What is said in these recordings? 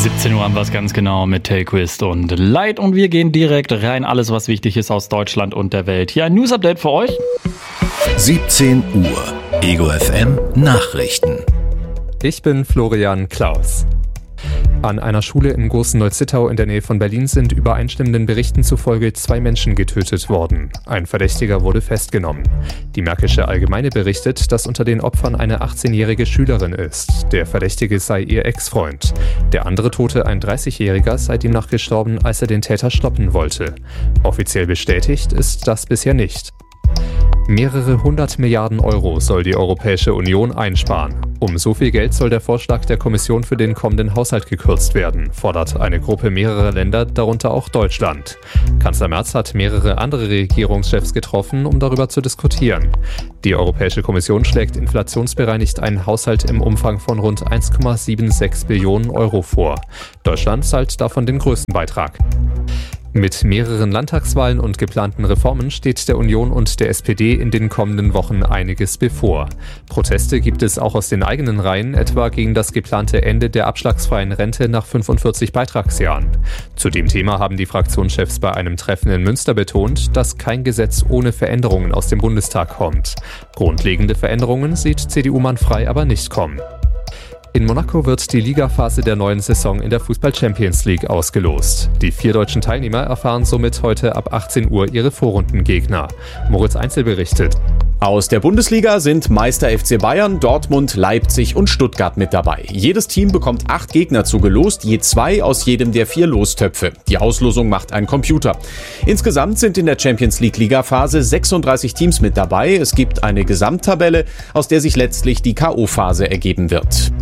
17 Uhr haben wir es ganz genau mit Tailquist und Light und wir gehen direkt rein. Alles, was wichtig ist aus Deutschland und der Welt. Hier ein News-Update für euch. 17 Uhr. Ego FM Nachrichten. Ich bin Florian Klaus. An einer Schule in Gosen-Neuzittau in der Nähe von Berlin sind übereinstimmenden Berichten zufolge 2 Menschen getötet worden. Ein Verdächtiger wurde festgenommen. Die Märkische Allgemeine berichtet, dass unter den Opfern eine 18-jährige Schülerin ist. Der Verdächtige sei ihr Ex-Freund. Der andere Tote, ein 30-jähriger, sei demnach gestorben, als er den Täter stoppen wollte. Offiziell bestätigt ist das bisher nicht. Mehrere 100 Milliarden Euro soll die Europäische Union einsparen. Um so viel Geld soll der Vorschlag der Kommission für den kommenden Haushalt gekürzt werden, fordert eine Gruppe mehrerer Länder, darunter auch Deutschland. Kanzler Merz hat mehrere andere Regierungschefs getroffen, um darüber zu diskutieren. Die Europäische Kommission schlägt inflationsbereinigt einen Haushalt im Umfang von rund 1,76 Billionen Euro vor. Deutschland zahlt davon den größten Beitrag. Mit mehreren Landtagswahlen und geplanten Reformen steht der Union und der SPD in den kommenden Wochen einiges bevor. Proteste gibt es auch aus den eigenen Reihen, etwa gegen das geplante Ende der abschlagsfreien Rente nach 45 Beitragsjahren. Zu dem Thema haben die Fraktionschefs bei einem Treffen in Münster betont, dass kein Gesetz ohne Veränderungen aus dem Bundestag kommt. Grundlegende Veränderungen sieht CDU-Mann Frey aber nicht kommen. In Monaco wird die Ligaphase der neuen Saison in der Fußball-Champions League ausgelost. Die 4 deutschen Teilnehmer erfahren somit heute ab 18 Uhr ihre Vorrundengegner. Moritz Einzel berichtet. Aus der Bundesliga sind Meister FC Bayern, Dortmund, Leipzig und Stuttgart mit dabei. Jedes Team bekommt 8 Gegner zugelost, je 2 aus jedem der 4 Lostöpfe. Die Auslosung macht ein Computer. Insgesamt sind in der Champions League Ligaphase 36 Teams mit dabei. Es gibt eine Gesamttabelle, aus der sich letztlich die K.O.-Phase ergeben wird.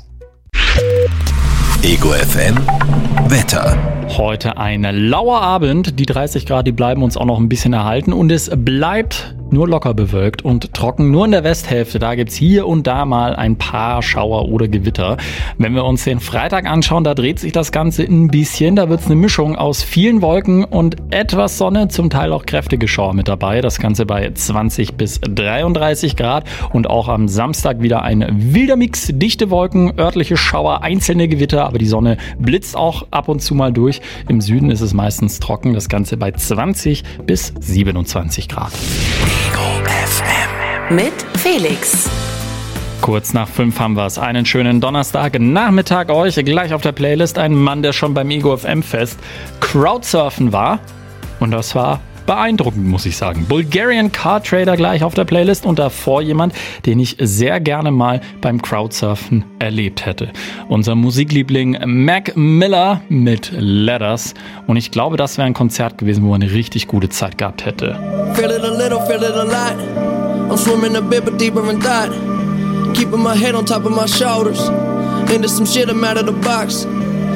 Ego FM Wetter. Heute ein lauer Abend. Die 30 Grad, die bleiben uns auch noch ein bisschen erhalten. Und es bleibt nur locker bewölkt und trocken. Nur in der Westhälfte, da gibt's hier und da mal ein paar Schauer oder Gewitter. Wenn wir uns den Freitag anschauen, da dreht sich das Ganze ein bisschen. Da wird's eine Mischung aus vielen Wolken und etwas Sonne, zum Teil auch kräftige Schauer mit dabei. Das Ganze bei 20 bis 33 Grad. Und auch am Samstag wieder ein wilder Mix. Dichte Wolken, örtliche Schauer, einzelne Gewitter. Aber die Sonne blitzt auch ab und zu mal durch. Im Süden ist es meistens trocken. Das Ganze bei 20 bis 27 Grad. Ego FM. Mit Felix. Kurz nach 5 haben wir es. Einen schönen Donnerstagnachmittag euch. Gleich auf der Playlist ein Mann, der schon beim Ego FM Fest Crowdsurfen war. Und das war beeindruckend, muss ich sagen. Bulgarian Car Trader gleich auf der Playlist und davor jemand, den ich sehr gerne mal beim Crowdsurfen erlebt hätte. Unser Musikliebling Mac Miller mit Letters. Und ich glaube, das wäre ein Konzert gewesen, wo er eine richtig gute Zeit gehabt hätte. Feel it a little, feel it a lot. I'm swimming a bit but deeper in thought. Keeping my head on top of my shoulders. Into some shit I'm out of the box.